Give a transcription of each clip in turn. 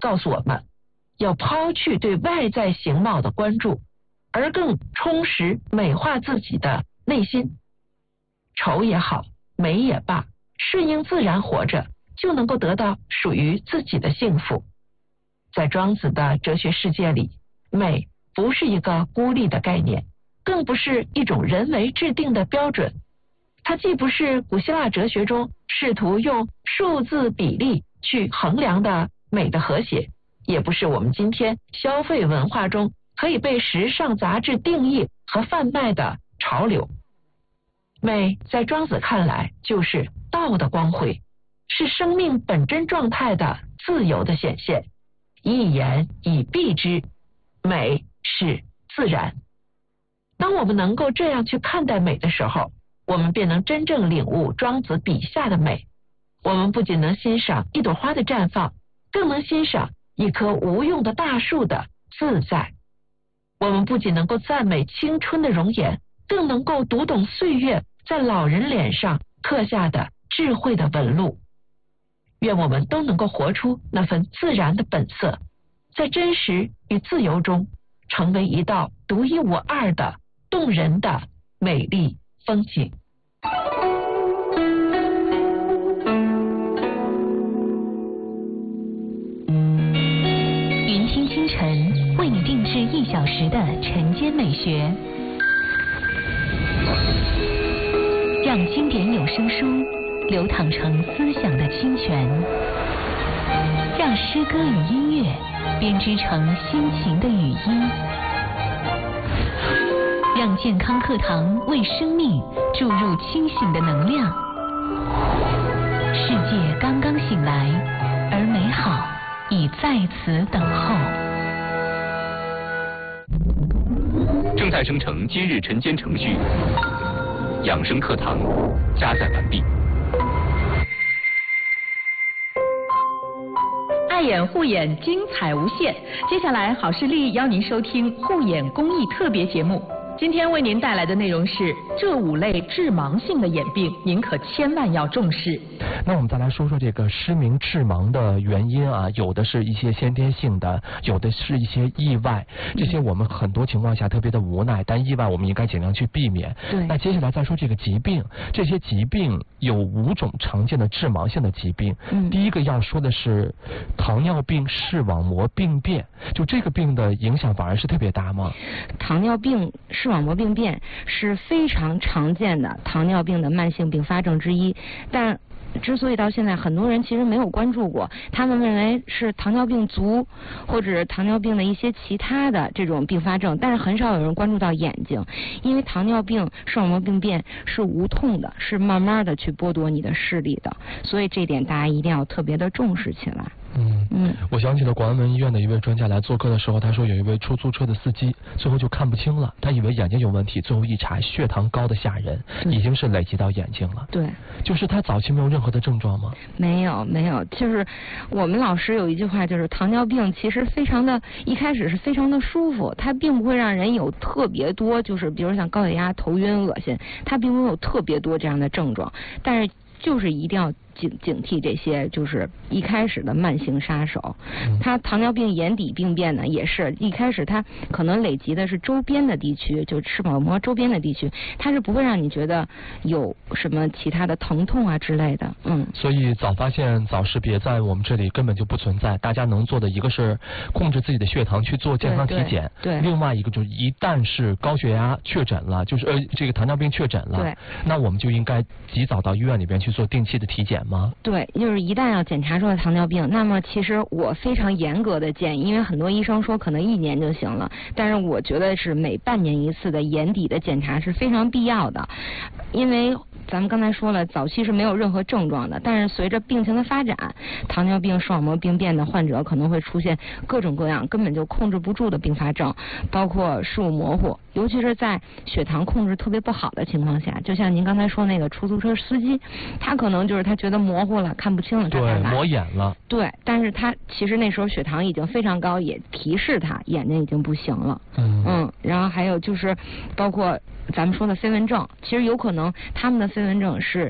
告诉我们，要抛去对外在形貌的关注，而更充实美化自己的内心。丑也好，美也罢，顺应自然活着，就能够得到属于自己的幸福。在庄子的哲学世界里，美不是一个孤立的概念，更不是一种人为制定的标准。它既不是古希腊哲学中试图用数字比例去衡量的美的和谐，也不是我们今天消费文化中可以被时尚杂志定义和贩卖的潮流。美在庄子看来就是道的光辉，是生命本真状态的自由的显现。一言以蔽之，美是自然。当我们能够这样去看待美的时候，我们便能真正领悟庄子笔下的美。我们不仅能欣赏一朵花的绽放，更能欣赏一棵无用的大树的自在。我们不仅能够赞美青春的容颜，更能够读懂岁月在老人脸上刻下的智慧的纹路。愿我们都能够活出那份自然的本色，在真实与自由中，成为一道独一无二的动人的美丽风景。 云听清晨为你定制1小时的晨间美学，让经典有声书流淌成思想的清泉，让诗歌与音乐编织成心情的语音，让健康课堂为生命注入清醒的能量。世界刚刚醒来，而美好已在此等候。 正在生成今日晨间程序，养生课堂加载完毕。 爱眼护眼，精彩无限。接下来，好视力邀您收听护眼公益特别节目。今天为您带来的内容是这5类致盲性的眼病，您可千万要重视。 那我们再来说说这个失明致盲的原因啊，有的是一些先天性的，有的是一些意外，这些我们很多情况下特别的无奈，但意外我们应该尽量去避免。 对。 那接下来再说这个疾病，这些疾病有5种常见的致盲性的疾病。第一个要说的是糖尿病视网膜病变，就这个病的影响反而是特别大吗？ 糖尿病视网膜病变是非常常见的糖尿病的慢性并发症之一，但之所以到现在很多人其实没有关注过，他们认为是糖尿病足或者糖尿病的一些其他的这种并发症，但是很少有人关注到眼睛，因为糖尿病视网膜病变是无痛的，是慢慢的去剥夺你的视力的，所以这点大家一定要特别的重视起来。 我想起了广安门医院的一位专家来做客的时候，他说有一位出租车的司机最后就看不清了，他以为眼睛有问题，最后一查血糖高的吓人，已经是累积到眼睛了。 对， 就是他早期没有任何的症状吗？ 没有，就是我们老师有一句话，就是糖尿病其实一开始是非常的舒服，它并不会让人有特别多，就是比如像高血压、头晕、恶心，它并没有特别多这样的症状，但是就是一定要警惕这些就是一开始的慢性杀手。它糖尿病眼底病变呢，也是一开始它可能累积的是周边的地区，就视网膜周边的地区，它是不会让你觉得有什么其他的疼痛啊之类的。 所以早发现早识别在我们这里根本就不存在，大家能做的一个是控制自己的血糖去做健康体检， 对， 另外一个就是一旦是高血压确诊了，就是这个糖尿病确诊了， 对， 那我们就应该及早到医院里边去做定期的体检吗？ 对，就是一旦要检查出来糖尿病，那么其实我非常严格的建议，因为很多医生说可能1年就行了，但是我觉得是每半年1次的眼底的检查是非常必要的，因为咱们刚才说了，早期是没有任何症状的，但是随着病情的发展，糖尿病视网膜病变的患者可能会出现各种各样根本就控制不住的并发症，包括视物模糊，尤其是在血糖控制特别不好的情况下，就像您刚才说那个出租车司机，他可能就是他觉得模糊了，看不清了， 对，磨眼了， 对，但是他其实那时候血糖已经非常高，也提示他眼睛已经不行了。然后还有就是包括咱们说的飞蚊症，其实有可能他们的飞蚊症是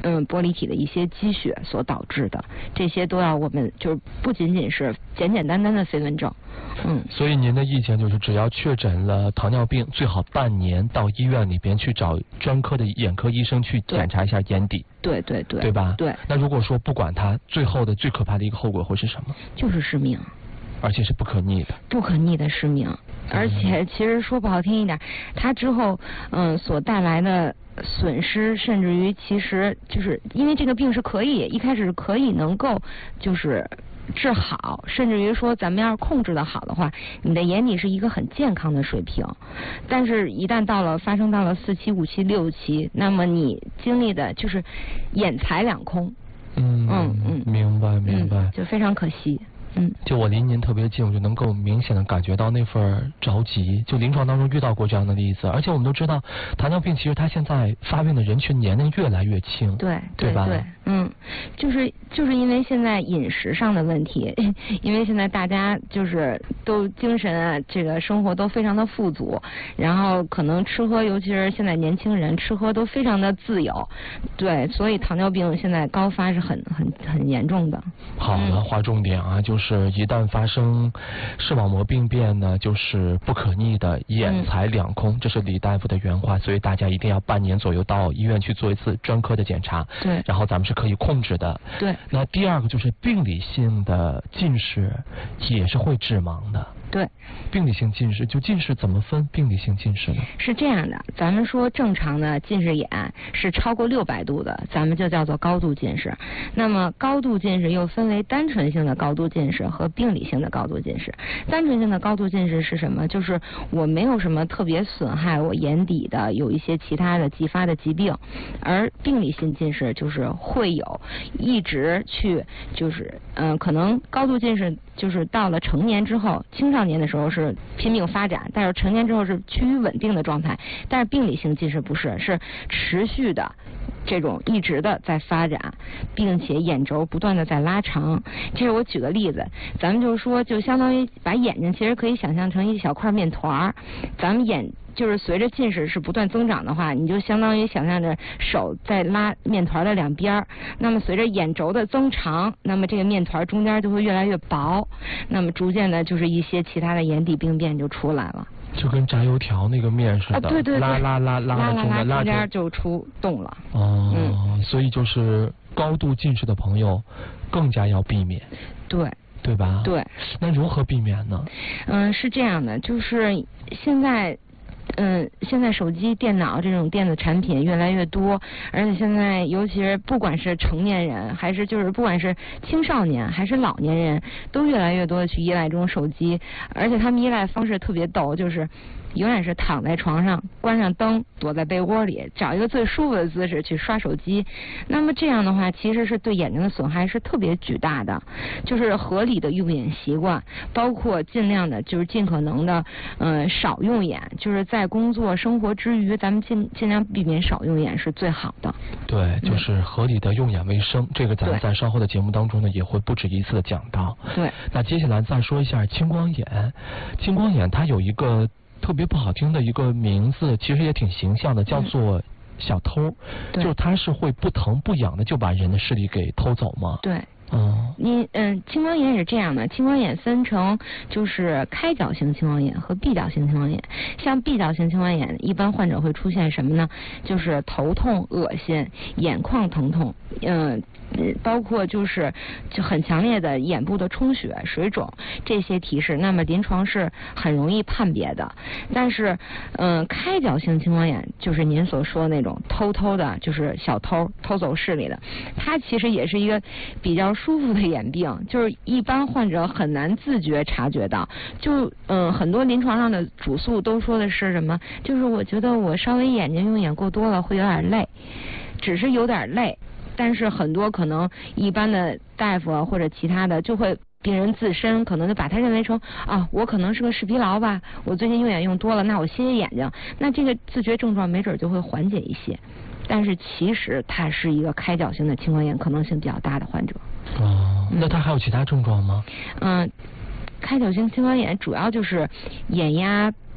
玻璃体的一些积血所导致的，这些都要我们就是不仅仅是简简单单的飞蚊症。 所以您的意见就是，只要确诊了糖尿病，最好半年到医院里边去找专科的眼科医生去检查一下眼底。 对， 对吧？ 对。 那如果说不管它，最后的最可怕的一个后果会是什么？ 就是失明。 而且是不可逆的。不可逆的失明，而且其实说不好听一点，它之后所带来的损失，甚至于其实就是因为这个病是可以一开始可以能够就是治好，甚至于说咱们要是控制的好的话，你的眼底是一个很健康的水平。但是一旦发生到了4期、5期、6期，那么你经历的就是眼财两空。 明白， 就非常可惜。 就我离您特别近，我就能够明显的感觉到那份着急。就临床当中遇到过这样的例子，而且我们都知道，糖尿病其实它现在发病的人群年龄越来越轻，对吧？ 就是因为现在饮食上的问题，因为现在大家就是都精神啊，这个生活都非常的富足，然后可能吃喝，尤其是现在年轻人吃喝都非常的自由，对，所以糖尿病现在高发是很严重的。 好了，划重点啊，就是一旦发生视网膜病变呢，就是不可逆的眼财两空，这是李大夫的原话，所以大家一定要半年左右到医院去做一次专科的检查， 对， 然后咱们是可以控制的， 对。 那第二个就是病理性的近视也是会致盲的。 对， 病理性近视，就近视怎么分病理性近视呢？ 是这样的，咱们说正常的近视眼是超过600度的，咱们就叫做高度近视。那么高度近视又分为单纯性的高度近视和病理性的高度近视。单纯性的高度近视是什么？就是我没有什么特别损害我眼底的有一些其他的继发的疾病，而病理性近视就是会有一直去就是可能高度近视就是到了成年之后，青少年的时候是拼命发展，但是成年之后是趋于稳定的状态。但是病理性近视不是，是持续的这种一直的在发展，并且眼轴不断的在拉长。这是我举个例子，咱们就说就相当于把眼睛其实可以想象成一小块面团，咱们眼就是随着近视是不断增长的话，你就相当于想象着手在拉面团的两边，那么随着眼轴的增长，那么这个面团中间就会越来越薄，那么逐渐的就是一些其他的眼底病变就出来了。 就跟炸油条那个面似的， 对， 拉中间就出洞了。 所以就是高度近视的朋友更加要避免。对吧？ 对。 那如何避免呢？ 是这样的，就是现在手机、电脑这种电子产品越来越多，而且现在尤其是不管是成年人，还是就是不管是青少年还是老年人，都越来越多的去依赖这种手机，而且他们依赖方式特别逗，就是永远是躺在床上，关上灯，躲在被窝里，找一个最舒服的姿势去刷手机。那么这样的话，其实是对眼睛的损害是特别巨大的。就是合理的用眼习惯，包括尽量的，就是尽可能的，少用眼，就是在工作生活之余，咱们尽量避免少用眼是最好的。 对，就是合理的用眼为生，这个咱们在稍后的节目当中呢，也会不止一次的讲到。 对。 那接下来再说一下青光眼。青光眼它有一个特别不好听的一个名字，其实也挺形象的，叫做小偷。就是它是会不疼不痒的就把人的视力给偷走吗？ 对。青光眼是这样的，青光眼分成就是开角型青光眼和闭角型青光眼。像闭角型青光眼，一般患者会出现什么呢？就是头痛、恶心、眼眶疼痛，包括就很强烈的眼部的充血、水肿这些提示，那么临床是很容易判别的。但是开角型青光眼就是您所说的那种偷的，就是小偷偷走视力的，它其实也是一个比较舒服的眼病，就是一般患者很难自觉察觉到。就很多临床上的主诉都说的是什么？就是我觉得我稍微眼睛用眼过多了会有点累，只是有点累。但是很多可能一般的大夫啊或者其他的就会病人自身可能就把他认为成我可能是个视疲劳吧，我最近用眼用多了，那我歇歇眼睛，那这个自觉症状没准就会缓解一些。但是其实它是一个开角型的青光眼可能性比较大的患者。 那他还有其他症状吗？ 开角型青光眼主要就是眼压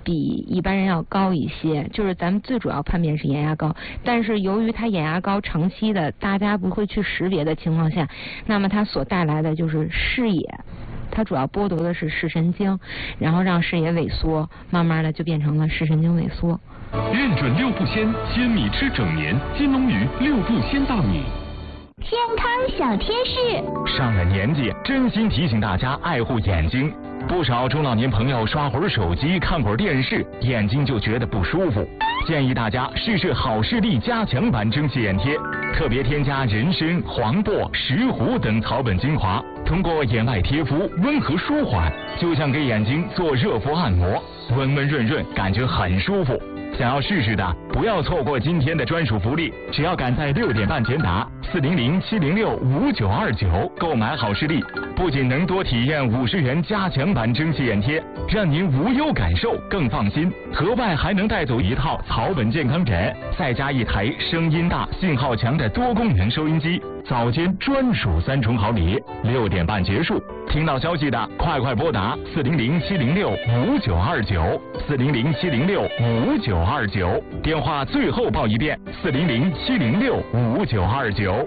比一般人要高一些，就是咱们最主要判别是眼压高，但是由于它眼压高长期的大家不会去识别的情况下，那么它所带来的就是视野，它主要剥夺的是视神经，然后让视野萎缩，慢慢的就变成了视神经萎缩。 认准六步鲜，鲜米吃整年，金龙鱼六步鲜大米。 健康小贴士。 上了年纪，真心提醒大家爱护眼睛。不少中老年朋友刷会儿手机、看会儿电视，眼睛就觉得不舒服。建议大家试试好视力加强版蒸汽眼贴，特别添加人参、黄柏、石斛等草本精华，通过眼外贴敷温和舒缓，就像给眼睛做热敷按摩，温温润润，感觉很舒服。想要试试的，不要错过今天的专属福利，只要赶在6点半前打400-706-5929购买好视力，不仅能多体验50元加强版蒸汽眼贴，让您无忧感受更放心，额外还能带走一套草本健康枕，再加一台声音大、信号强的多功能收音机，早间专属3重好礼。6点半结束，听到消息的快拨打400-706-5929 400-706-5929，电话最后报一遍400-706-5929。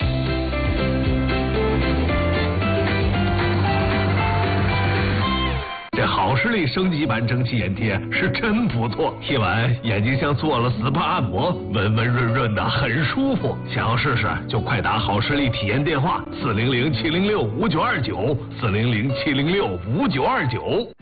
这好视力升级版蒸汽眼贴是真不错，贴完眼睛像做了 SPA 按摩，温温润润的，很舒服。想要试试就快打好视力体验电话400-706-5929 400-706-5929。